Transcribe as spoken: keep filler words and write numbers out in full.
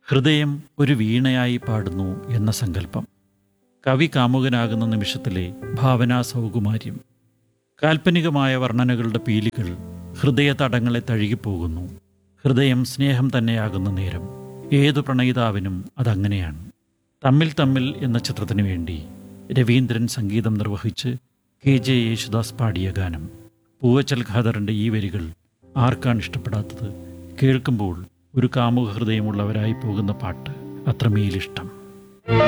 ഹൃദയം ഒരു വീണയായി പാടുന്നു എന്ന സങ്കല്പം. കവി കാമുകനാകുന്ന നിമിഷത്തിലെ ഭാവനാ സൗകുമാര്യം. കാൽപ്പനികമായ വർണ്ണനകളുടെ പീലികൾ ഹൃദയ തടങ്ങളെ തഴുകിപ്പോകുന്നു. ഹൃദയം സ്നേഹം തന്നെയാകുന്ന നേരം ഏതു പ്രണയിതാവിനും അതങ്ങനെയാണ്. തമ്മിൽ തമ്മിൽ എന്ന ചിത്രത്തിനു വേണ്ടി രവീന്ദ്രൻ സംഗീതം നിർവഹിച്ച് കെ ജെ യേശുദാസ് പാടിയ ഗാനം. പൂവച്ചൽ ഖാദറിൻ്റെ ഈ വരികൾ ആർക്കാണ് ഇഷ്ടപ്പെടാത്തത്? കേൾക്കുമ്പോൾ ഒരു കാമുക ഹൃദയമുള്ളവരായി പോകുന്ന പാട്ട് അത്രമേലിഷ്ടം.